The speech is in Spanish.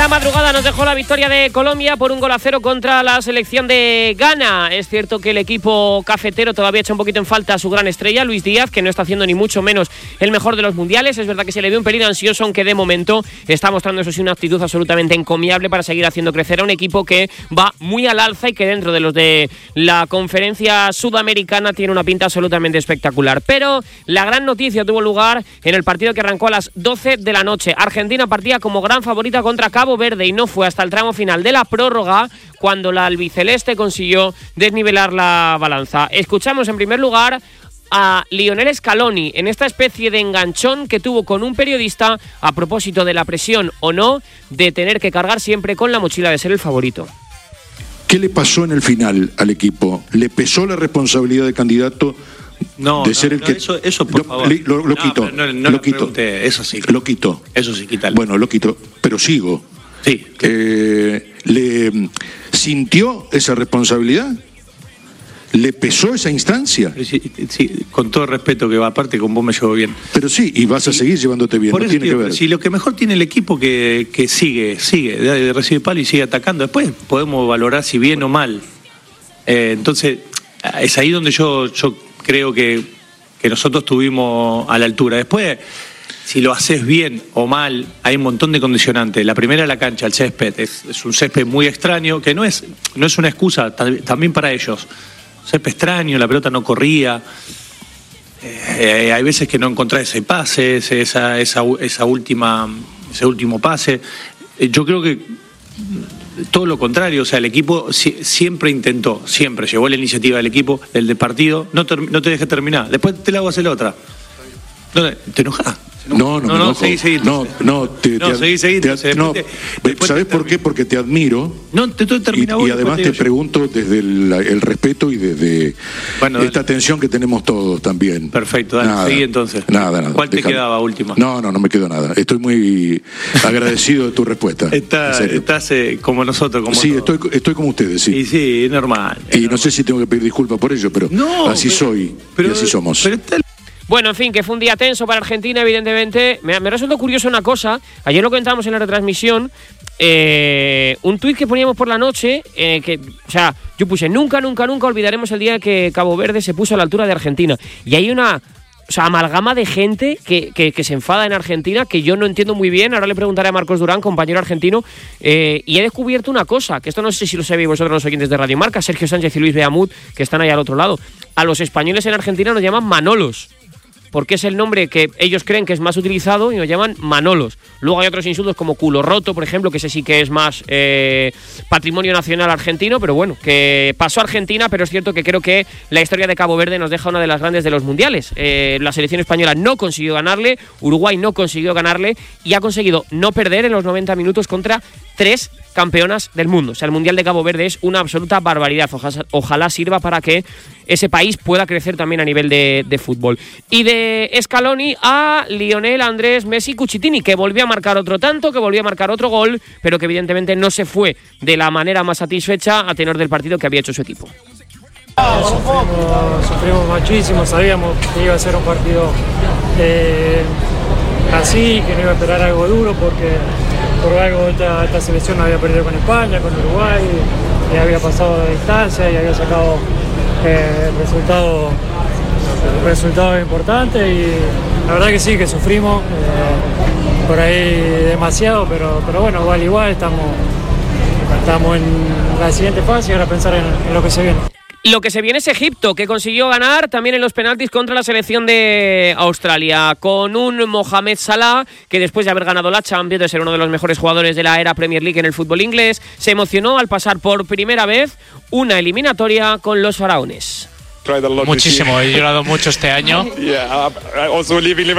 La madrugada nos dejó la victoria de Colombia por 1-0 contra la selección de Ghana. Es cierto que el equipo cafetero todavía echa un poquito en falta a su gran estrella, Luis Díaz, que no está haciendo ni mucho menos el mejor de los mundiales. Es verdad que se le ve un pelín ansioso, aunque de momento está mostrando, eso sí, una actitud absolutamente encomiable para seguir haciendo crecer a un equipo que va muy al alza y que dentro de los de la conferencia sudamericana tiene una pinta absolutamente espectacular. Pero la gran noticia tuvo lugar en el partido que arrancó a las 12 de la noche. Argentina partía como gran favorita contra Cabo Verde y no fue hasta el tramo final de la prórroga cuando la albiceleste consiguió desnivelar la balanza. Escuchamos en primer lugar a Lionel Scaloni en esta especie de enganchón que tuvo con un periodista a propósito de la presión o no de tener que cargar siempre con la mochila de ser el favorito. ¿Qué le pasó en el final al equipo? ¿Le pesó la responsabilidad de candidato? No, de ser el que eso por favor. Lo quito. Lo quito. Eso sí. Lo quito. Eso sí, quítalo. Bueno, lo quito, pero sigo. Sí. ¿Le sintió esa responsabilidad? ¿Le pesó esa instancia? Sí, con todo respeto, que aparte con vos me llevo bien. Pero sí, y vas a seguir llevándote bien, por no eso tiene que ver. Si lo que mejor tiene el equipo que sigue, recibe palo y sigue atacando. Después podemos valorar si bien o mal. Entonces, es ahí donde yo creo que nosotros estuvimos a la altura. Después, si lo haces bien o mal, hay un montón de condicionantes. La primera, la cancha, el césped. Es un césped muy extraño, que no es una excusa también para ellos. Césped extraño, la pelota no corría. Hay veces que no encontrás ese pase, ese último pase. Yo creo que todo lo contrario, o sea, el equipo siempre llevó la iniciativa del equipo, del partido. No te dejes terminar. Después te la hago hacer la otra. ¿Te enojas? No, seguí. ¿Sabés por qué? Porque te admiro. No, te estoy terminando. Y además te pregunto desde el respeto y desde esta atención que tenemos todos también. Perfecto, dale, seguí entonces. Nada. ¿Cuál te quedaba última? No me quedó nada. Estoy muy agradecido de tu respuesta. Estás como nosotros, como sí, todos. estoy como ustedes, sí. Y sí, es normal. No sé si tengo que pedir disculpas por ello, pero así soy y así somos. Bueno, en fin, que fue un día tenso para Argentina, evidentemente. Me resultó curioso una cosa. Ayer lo comentábamos en la retransmisión. Un tuit que poníamos por la noche. Yo puse, nunca olvidaremos el día que Cabo Verde se puso a la altura de Argentina. Y hay una amalgama de gente que se enfada en Argentina, que yo no entiendo muy bien. Ahora le preguntaré a Marcos Durán, compañero argentino. Y he descubierto una cosa, que esto no sé si lo sabéis vosotros los oyentes de Radio Marca, Sergio Sánchez y Luis Beamut, que están ahí al otro lado. A los españoles en Argentina nos llaman Manolos, porque es el nombre que ellos creen que es más utilizado y nos llaman Manolos. Luego hay otros insultos como culo roto, por ejemplo, que ese sí que es más patrimonio nacional argentino, pero bueno, que pasó a Argentina, pero es cierto que creo que la historia de Cabo Verde nos deja una de las grandes de los mundiales. La selección española no consiguió ganarle, Uruguay no consiguió ganarle y ha conseguido no perder en los 90 minutos contra 3 campeonas del mundo. O sea, el Mundial de Cabo Verde es una absoluta barbaridad. Ojalá sirva para que ese país pueda crecer también a nivel de fútbol. Y de Scaloni a Lionel Andrés Messi Cucitini, que volvió a marcar otro tanto, que volvió a marcar otro gol, pero que evidentemente no se fue de la manera más satisfecha a tenor del partido que había hecho su equipo. Sufrimos muchísimo, sabíamos que iba a ser un partido así, que no iba a esperar algo duro, porque por algo esta selección había perdido con España, con Uruguay, y había pasado de distancia y había sacado resultados importantes, y la verdad que sí, que sufrimos por ahí demasiado, pero bueno, igual estamos en la siguiente fase y ahora pensar en lo que se viene. Lo que se viene es Egipto, que consiguió ganar también en los penaltis contra la selección de Australia, con un Mohamed Salah que después de haber ganado la Champions, de ser uno de los mejores jugadores de la era Premier League en el fútbol inglés, se emocionó al pasar por primera vez una eliminatoria con los faraones. Muchísimo, he llorado mucho este año.